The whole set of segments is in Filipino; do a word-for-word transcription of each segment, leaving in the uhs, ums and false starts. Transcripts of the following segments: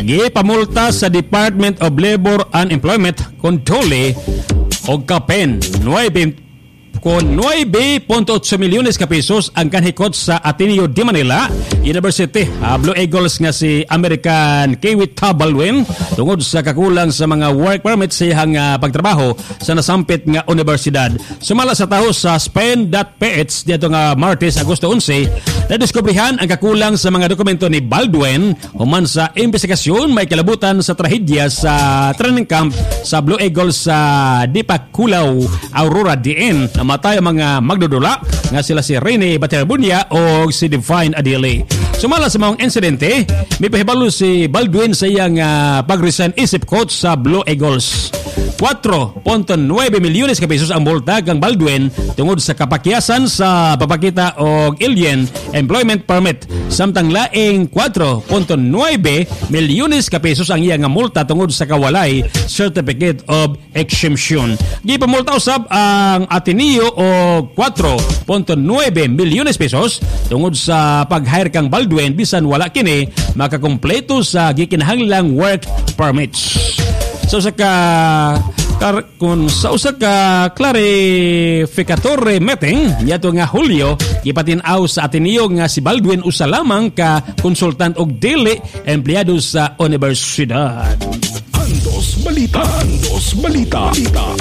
gipamulta sa Department of Labor and Employment kon dole og kapen nine con nine point eight milyones ka pesos ang kanhikot sa Ateneo de Manila University. Uh, Blue Eagles nga si American Kiwi Baldwin tungod sa kakulang sa mga work permit sa iyang uh, pagtrabaho sa nasampit nga universidad. Sumala sa taho sa Spain dot p h dito nga Martes, Agosto eleven, nadiskubrihan ang kakulang sa mga dokumento ni Baldwin human sa investigasyon may kalabutan sa trahedya sa training camp sa Blue Eagles sa Dipakulaw, Aurora D N. Namatay ang mga magdudula nga sila si Rene Baterbunya o si Divine Adili. Sumala sa mga insidente, may pahibalo si Baldwin sa iyang uh, pag-resign isip coach sa Blue Eagles. four point nine milyones ka pesos ang multa kang Baldwin tungod sa kapakyasan sa papakita og alien employment permit. Samtang laing four point nine milyones ka pesos ang iyang multa tungod sa kawalay certificate of exemption. Gipamulta usab ang Ateneo og four point nine milyones pesos tungod sa pag-hire kang Baldwin bisan wala kini makakompleto sa gikinahanglang work permits. So sa ka kar, kung sa usa ka clarificatory meeting yato nga Hulyo ipatinaw sa Ateneo nga si Baldwin usa lamang ka konsultant og dili empleyado sa universidad. Andos Balita. Andos Balita.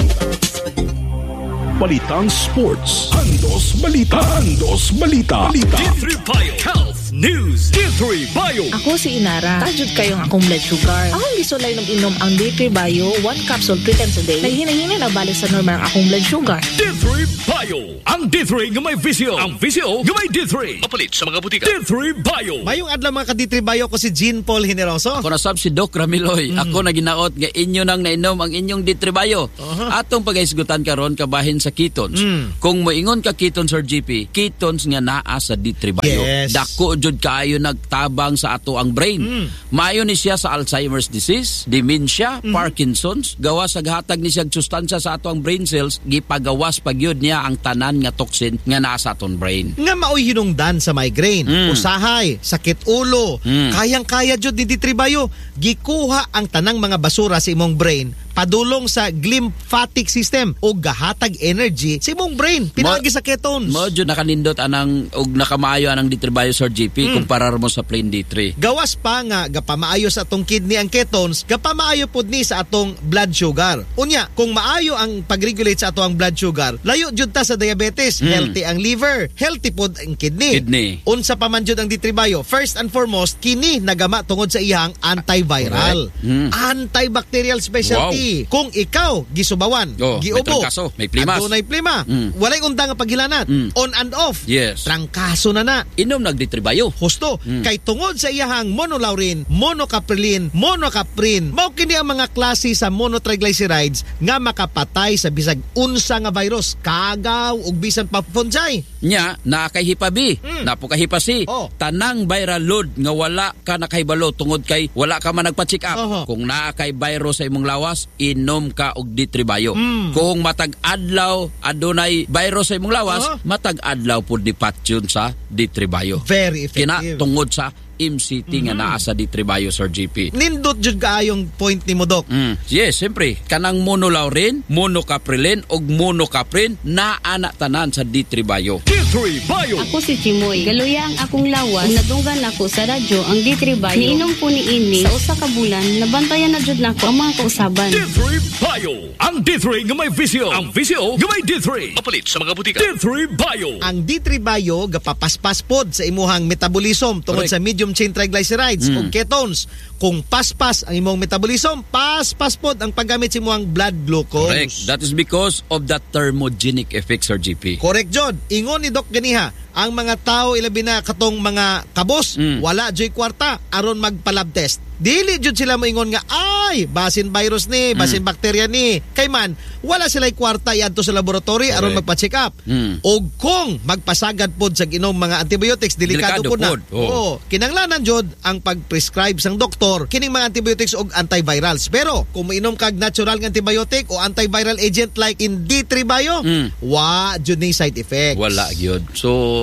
Balitang Sports. Andos Balita. Andos Balita. D three Bio Health News. D three Bio. Ako si Inara. Tajud kayong akong blood sugar. Akong gisulay ng inom ang D three Bio, one capsule three times a day. Naghinahina na balik sa normal ang akong blood sugar. D three Bio. Ang D three nga may visio. Ang visio nga may D three. Mapalit sa mga butika. D three Bio. Mayong adlaw mga ka-D three Bio ko si Jean Paul Generoso. Ako na sab si Doc Ramiloy. Mm-hmm. Ako na ginaot nga inyo nang nainom ang inyong D three Bio. Uh-huh. Atong pagaisgutan karon kabahin sa ketones. Mm. Kung moingon ka ketones or G P, ketones nga naa sa D three Bio. Yes. Dako jud kaayo nagtabang sa ato ang brain. Mm. Maayo ni siya sa Alzheimer's disease, dementia, mm. Parkinson's, gawas sa hatag ni siya sustansya sa ato ang brain cells, gipagawas pagyud niya ang tanan nga toxin nga naa sa aton brain. Nga maoy hinungdan sa migraine, mm. usahay, sakit ulo, mm. kayang-kaya jud ni D three Bio, gikuha ang tanang mga basura sa imong brain padulong sa glymphatic system o gahatag energy sa imong brain pinagi sa ketones. Mo jud nakanindot anang og nakamaayo anang D three Bio Sir G P mm. kumpara mo sa plain D three. Gawas pa nga gapamaayo sa atong kidney ang ketones, gapamaayo pud ni sa atong blood sugar. Unya, kung maayo ang pag-regulate sa atong blood sugar, layo jud ta sa diabetes, mm. healthy ang liver, healthy pud ang kidney. Kidney. Unsa pa man jud ang D three Bio, first and foremost kini nagama tungod sa iyang antiviral, mm. antibacterial specialty. Wow. Kung ikaw gisubawan, oh, giubo, may trangkaso, may plimas, adunay plima, mm. walay undang nga paghilanat, mm. on and off, yes. trangkaso na na. Inom nag D three Bio. Husto, mm. kay tungod sa iyahang monolaurin, monocaprilin, monocaprin, mao kini ang mga klase sa monotriglycerides nga makapatay sa bisag unsa nga virus, kagaw ug bisan pa fungi. Nya naa kay Hepa B, mm. napo kay Hepa C. Oh. Tanang viral load nga wala ka nakahibalo tungod kay wala ka man nagpa-check up. Uh-huh. Kung naa kay virus sa imong lawas, inom ka og D three Bio. Mm. Kung matag adlaw adunay virus sa imong lawas, uh-huh. matag adlaw pud ni patyon sa D three Bio. Very effective. Kina tungod sa M C T mm-hmm. nga naa sa D three Bio Sir G P. Nindot jud kaayong point ni mo, Doc. Mm. Yes, siyempre. Kanang monolaurin, monocaprilin og monocaprin naa na tanan sa D three Bio. D three Bio. Ako si Chimoy. Galuya ang akong lawas. Nadunggan ako sa radyo ang D three Bio. Niinom ko ni ini sa usa ka bulan. Nabantayan na jud nako ang mga kausaban. D three Bio. Ang D three nga may visio. Ang visio nga may D three. Mapalit sa mga butika. D three Bio. Ang D three Bio gapapaspas pod sa imuhang metabolism tungod Correct. sa medium chain triglycerides mm. o ketones. Kung paspas ang imong metabolism, paspas pod ang paggamit sa imong blood glucose. Correct. That is because of that thermogenic effect Sir G P. Correct, John. Ingon ni Doc ganiha, ang mga tao ilabi na katong mga kabos, mm. wala joy kwarta aron magpa-lab test. Dili jud sila moingon nga ay basin virus ni, basin mm. bakterya ni. Kay man wala sila kwarta iadto sa laboratory aron magpa-check up. Mm. Og kung magpasagad pod sa inom mga antibiotics, delikado, delikado pod na. Oo, oh. kinanglanan jud ang pag-prescribe sang doktor kining mga antibiotics og antivirals. Pero kung mainom kag natural nga antibiotic o antiviral agent like in D three Bio, mm. wa jud ni side effects. Wala gyud. So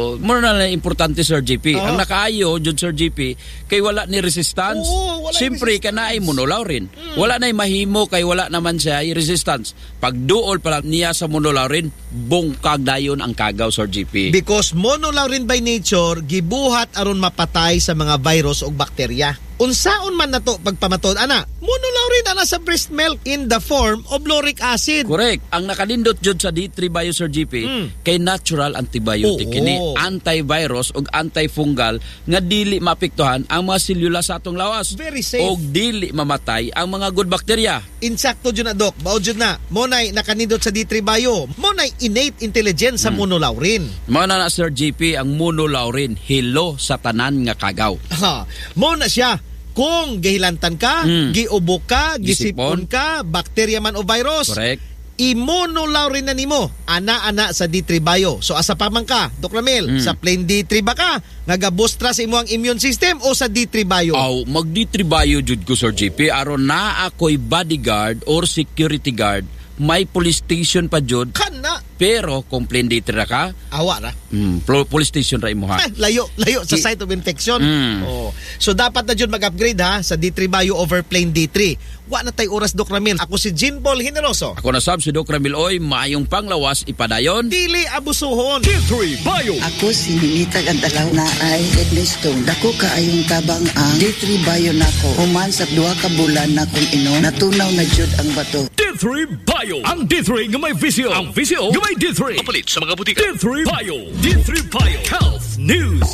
mo na lang importante Sir J P. Oo. Ang nakaayo jud Sir J P kay wala ni resistance. Oo, wala Siyempre resistance. kanay monolaurin. Mm. Wala nay mahimo kay wala naman siya resistance. Pag duol pala niya sa monolaurin, bungkag dayon ang kagaw Sir J P. Because monolaurin by nature gibuhat aron mapatay sa mga virus o bakterya. Unsaon man nato pagpamatod ana, monolaurin ana sa breast milk in the form of lauric acid. Correct. Ang nakalindot jud sa D three Bio Sir J P Mm. kay natural antibiotic Oo. kini, antivirus ug antifungal nga dili maapektuhan ang mga selula sa atong lawas. Very safe. Og dili mamatay ang mga good bacteria. Insakto dyan na, Doc. Baod dyan na. Monay nakanindot sa D three Bio. Monay innate intelligence sa Hmm. monolaurin. Mao na na Sir J P ang monolaurin, hilo sa tanan nga kagaw. Ha, Mona siya. Kung gihilantan ka, Mm. giubok ka, gisipon Gisipon. ka, bakterya man o virus, Correct. imonolaurin na nimo ana-ana sa D three Bio. So asa pa man ka, Doc Ramil, Mm. sa plain D three ba ka? Nagabustra sa imo ang immune system o sa D three Bio? Aw, mag D three Bio jud ko Sir J P aron na ako'y bodyguard or security guard, may police station pa jud. Kana, Pero kung plain D three ra ka, awa ra. mm, plo- police station ra imo ha. Eh, layo, layo sa Ki- site of infection. Mm. Oh. So dapat na dyan mag-upgrade ha sa D three Bio over plain D three. Wa na tay oras, Doc Ramil. Ako si Jean Paul Generoso. Ako na sab si Doc Ramil Oy, maayong panglawas ipadayon. Dili abusuhon. D three Bio. Ako si Ninitag Antalaw na ay kidney stone. Dako kaayong tabang ang D three Bio nako. Human sa duha ka bulan na kung inom, natunaw na jud ang bato. D three Bio. Ang D three nga may visio. Ang visio nga may D three. Kapalit sa mga butika. D three Bio. D three Bio. Health News.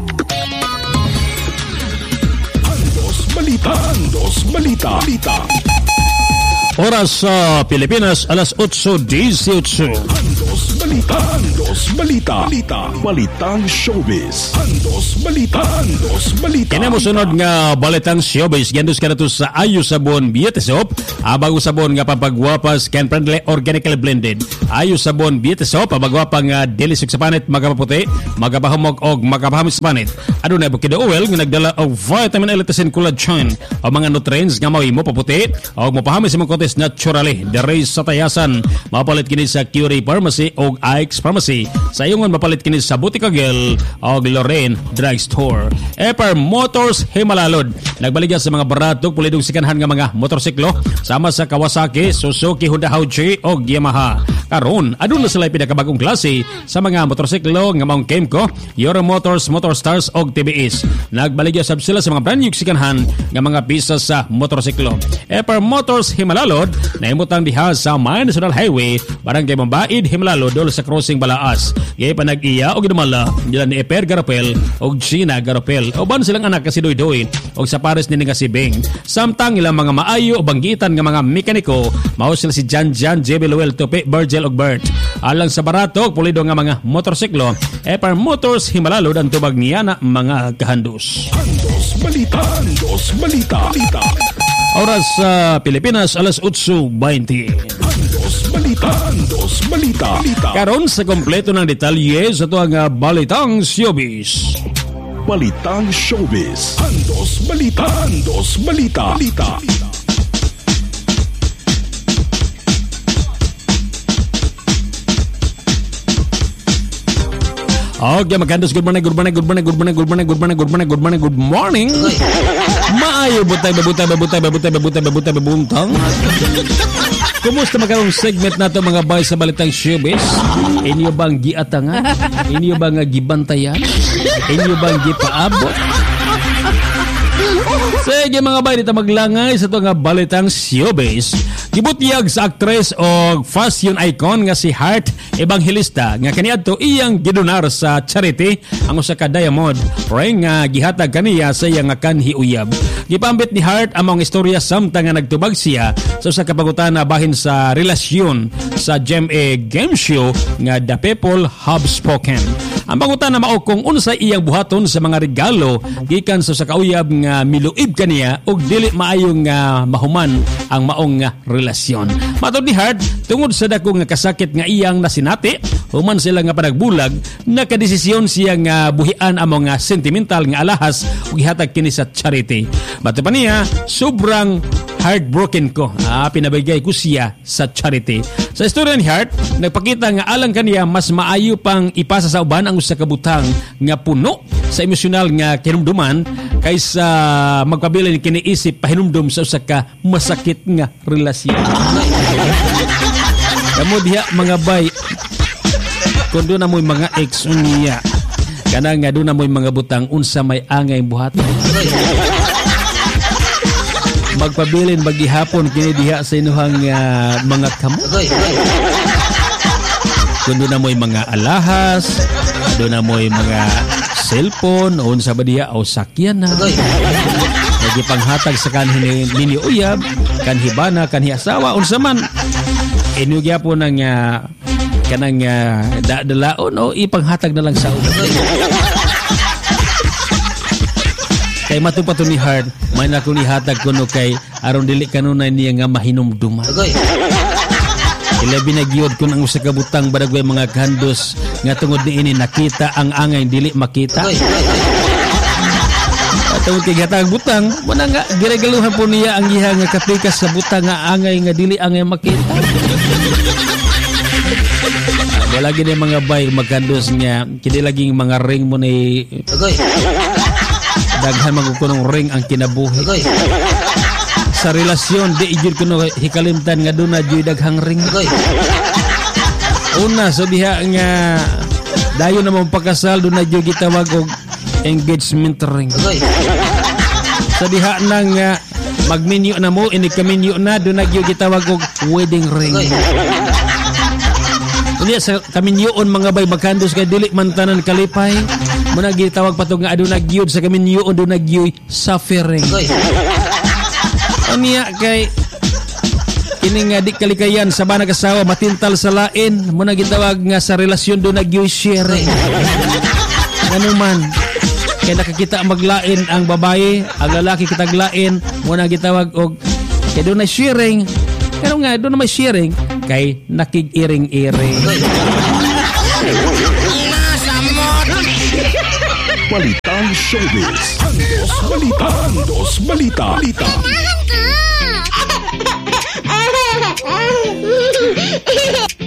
Andos Balita. Andos Balita. Balita. Oras sa Pilipinas, alas otso dieciocho. Andos Balita. Andos Balita. Balita. Balitang showbiz. Andos Balita. Andos Balita. Kaya mo sunod nga balitang showbiz, gandos ka na to sa Ayo Sabon Beauty Soap. Abang sabon nga pampagwapas, can friendly, organically blended. Ayo Sabon Beauty Soap, abagwapang nga delisok sa panit, magapaputi, magapahumog og magapahamis sa panit. Ano na bukid oil nga nagdala og vitamin L-lysine collagen o mga nutrients nga mawimo paputi o mapahamis sa mga kotes naturally. Dere sa tayasan, mapalit kini sa Curie Pharmacy o Ike's Pharmacy. Sa iyongon mapalit kini sa Butika Girl o Lorraine Drugstore. Epar Motors Himalalod. Nagbaligya sa mga baratog pulidong sikanhan nga mga motorsiklo sama sa Kawasaki, Suzuki, Honda Hauji o Yamaha. Karon, adun na sila pinakabagong klase sa mga motorsiklo nga maong Kemco, Euro Motors, Motorstars o T B S. Nagbaligya sab sila sa mga brand new sikanhan nga mga pisas sa motorsiklo. Epar Motors Himalalod naimutang diha sa May National Highway, Barangay Mambaid, Himalalod dol sa crossing Balaas. Gay pa nag-iya og gidumala nila ni Eper Garapel og Gina Garapel. Uban silang anak kasi Doy-Doy og sa pares ni nga si Beng. Samtang ilang mga maayo o banggitan nga mga mekaniko, mao sila si Jan Jan, J B Luel, Tope, Virgil og Bert. Alang sa barato pulido nga mga motorsiklo, Epar Motors Himalalod ang tubag niya na mga kahandos. Andos Balita. Andos Balita. Balita. Oras sa Pilipinas, alas otso veinte. Andos Balita. Andos Balita. Balita. Karon sa kompleto ng detalye sa ito ang uh, Balitang Showbiz. Balitang showbiz. Andos Balita. Andos Balita. Balita. Okay, magkandos. Good morning, good morning, good morning, good morning, good morning, good morning, good morning, good morning, good morning. Maayo, butay, babutay, babutay, babutay, babutay, babutay, babuntang. Kumusta magkarong segment na ito mga boys sa Balitang Showbiz? Inyo bang giatangan? Inyo bang gibantayan? Inyo bang gipaabot? Sige mga bay, dito maglangay sa ito nga Balitang Showbiz. Gibutyag sa aktres o fashion icon nga si Heart Evangelista nga kaniadto iyang gidonar sa charity ang usa ka diamond ring nga gihatag kaniya sa iyang kanhi uyab. Gipambit ni Heart ang mga istorya samtang nga nagtubag siya sa usa ka pangutana bahin sa relasyon sa G M A game show nga The People Have Spoken. Ang pangutana mao kung unsa iyang buhaton sa mga regalo gikan sa usa ka uyab nga miluib kaniya og dili maayong nga mahuman ang maong nga relasyon. Matod ni Hart, tungod sa dako nga kasakit nga iyang nasinati, human sila nga panagbulag, nakadesisyon siya nga buhian ang mga sentimental nga alahas ug gihatag kini sa charity. Bato pa niya, sobrang heartbroken ko. Ah, pinabigay ko siya sa charity. Sa istorya ni Hart, nagpakita nga alang kaniya mas maayo pang ipasa sa uban ang usa ka butang nga puno sa emosyonal nga kinumduman kaysa magpabilin kiniisip pahinumdum sa usa ka masakit nga relasyon. Kamu diha mga bay, kung doon na mo'y mga ex unya, kana nga doon na mo'y mga butang unsa may angay buhat. Magpabilin magihapon kini diha sa inuhang uh, mga kamo. Kung doon na mo'y mga alahas, doon na mo'y mga cellphone, unsa ba diha o sakyan na. Nagipanghatag sa kanhi ninyo uyab, kanhi bana, kanhi asawa, unsa man. Inugya po ng uh, kanang uh, dalaon o ipanghatag na lang sa ulo. Kay matupato ni Hart, may nako ni hatag kuno kay aron dili kanunay niya nga mahinumduman. Ilabi na gyud kun ang usa ka butang baragway mga kandos nga tungod niini nakita ang angay dili makita. Tungod kay gatang butang, muna nga giregaluhan po niya ang iha nga kapikas sa butang nga angay nga dili angay makita. Wala gini mga bay magkandos nga kini laging mga ring mo ni daghan magkukunong ring ang kinabuhi. Sa relasyon di ijud kuno hikalimtan nga duna jud daghang ring. Una so diha nga dayon na mong pakasal duna jud gitawag og engagement ring. Sa diha nang uh, magminyo na mo ini kaminyo na duna jud gitawag og wedding ring. Unya sa kaminyoon mga bay magkandos kay dili man tanan kalipay. Muna gitawag patog nga aduna gyud sa kaminyoon duna gyud suffering. Unya kay kini nga di kalikayan sa bana kasawa matintal sa lain. Muna gitawag nga sa relasyon duna gyud sharing. Ano man kay nakakita maglain ang babae, ang lalaki kitaglain, muna gitawag og kay duna sharing. Pero nga duna may sharing kay nakig-iring-iring. Balitang Showbiz. Handos Balita. Handos Balita. Balita.